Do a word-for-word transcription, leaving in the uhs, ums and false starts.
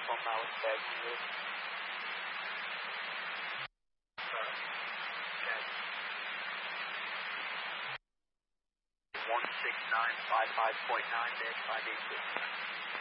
phone now with tagging you. one six nine five five point nine dash five eight six.